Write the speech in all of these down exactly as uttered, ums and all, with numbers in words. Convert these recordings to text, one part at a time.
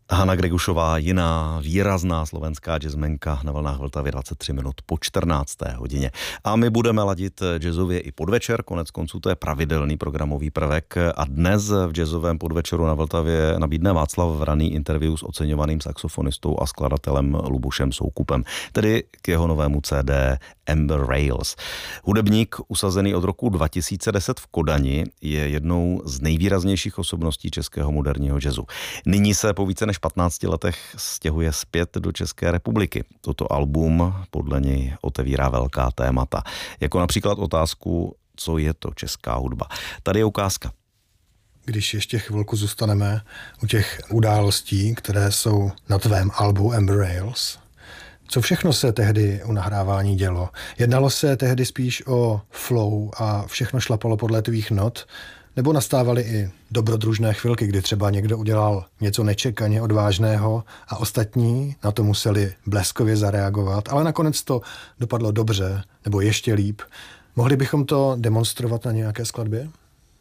Hana Gregušová, jiná výrazná slovenská jazzmenka na vlnách Vltavy dvacet tři minut po čtrnácté hodině. A my budeme ladit jazzově i podvečer, konec konců to je pravidelný programový prvek a dnes v jazzovém podvečeru na Vltavě nabídne Václav Vraný interview s oceňovaným saxofonistou a skladatelem Lubošem Soukupem, tedy k jeho novému C D Amber Rails. Hudebník usazený od roku dva tisíce deset v Kodani je jednou z nejvýraznějších osobností českého moderního jazzu. Nyní se po více než patnácti letech stěhuje zpět do České republiky. Toto album podle něj otevírá velká témata, jako například otázku, co je to česká hudba. Tady je ukázka. Když ještě chvilku zůstaneme u těch událostí, které jsou na tvém albu Amber Rails, co všechno se tehdy u nahrávání dělo? Jednalo se tehdy spíš o flow a všechno šlapalo podle tvých not, nebo nastávaly i dobrodružné chvilky, kdy třeba někdo udělal něco nečekaně odvážného a ostatní na to museli bleskově zareagovat, ale nakonec to dopadlo dobře, nebo ještě líp. Mohli bychom to demonstrovat na nějaké skladbě?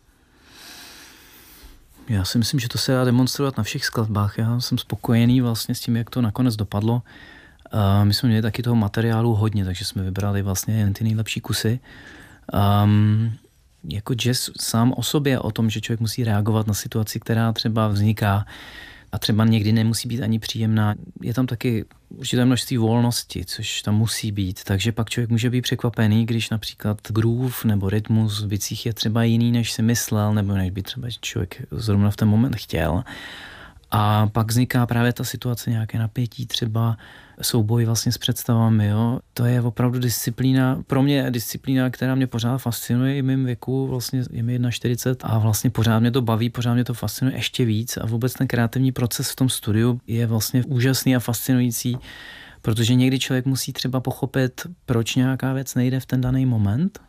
Já si myslím, že to se dá demonstrovat na všech skladbách. Já jsem spokojený vlastně s tím, jak to nakonec dopadlo. Uh, my jsme měli taky toho materiálu hodně, takže jsme vybrali vlastně jen ty nejlepší kusy. Um, jako jazz sám o sobě, o tom, že člověk musí reagovat na situaci, která třeba vzniká a třeba někdy nemusí být ani příjemná. Je tam taky určité množství volnosti, což tam musí být, takže pak člověk může být překvapený, když například groove nebo rytmus v bicích je třeba jiný, než si myslel, nebo než by třeba člověk zrovna v ten moment chtěl. A pak vzniká právě ta situace, nějaké napětí, třeba souboj vlastně s představami. Jo. To je opravdu disciplína, pro mě disciplína, která mě pořád fascinuje i mým věku, vlastně je mi čtyřicet jedna a vlastně pořád mě to baví, pořád mě to fascinuje ještě víc a vůbec ten kreativní proces v tom studiu je vlastně úžasný a fascinující, protože někdy člověk musí třeba pochopit, proč nějaká věc nejde v ten daný moment.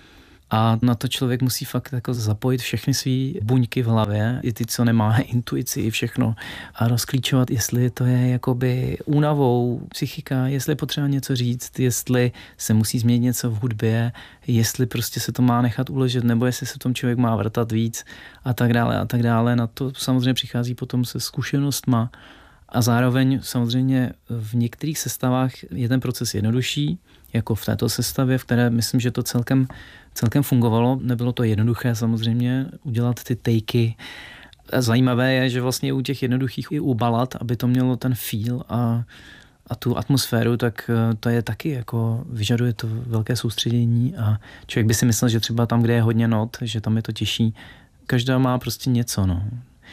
A na to člověk musí fakt jako zapojit všechny svý buňky v hlavě, i ty, co nemá intuici, i všechno. A rozklíčovat, jestli to je jakoby únavou, psychika, jestli je potřeba něco říct, jestli se musí změnit něco v hudbě, jestli prostě se to má nechat uležet, nebo jestli se v tom člověk má vrtat víc a tak dále a tak dále. Na to samozřejmě přichází potom se zkušenostma. A zároveň samozřejmě v některých sestavách je ten proces jednodušší, jako v této sestavě, v které myslím, že to celkem, celkem fungovalo. Nebylo to jednoduché samozřejmě udělat ty takey. Zajímavé je, že vlastně u těch jednoduchých i u balad, aby to mělo ten feel a, a tu atmosféru, tak to je taky jako, vyžaduje to velké soustředění a člověk by si myslel, že třeba tam, kde je hodně not, že tam je to těžší. Každá má prostě něco, no.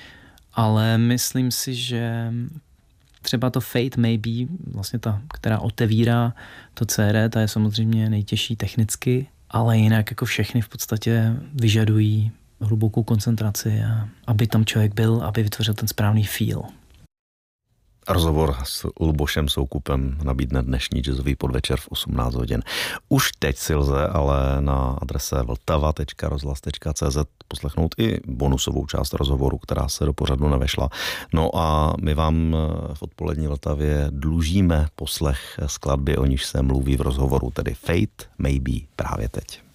Ale myslím si, že třeba to Fate Maybe, vlastně ta, která otevírá to C D, ta je samozřejmě nejtěžší technicky, ale jinak jako všechny v podstatě vyžadují hlubokou koncentraci, a aby tam člověk byl, aby vytvořil ten správný feel. Rozhovor s Lubošem Soukupem nabídne dnešní jazzový podvečer v osmnáct hodin. Už teď si lze ale na adrese vltava tečka rozhlas tečka cé zet poslechnout i bonusovou část rozhovoru, která se do pořadu nevešla. No a my vám v odpolední Vltavě dlužíme poslech skladby, o níž se mluví v rozhovoru, tedy Fate Maybe právě teď.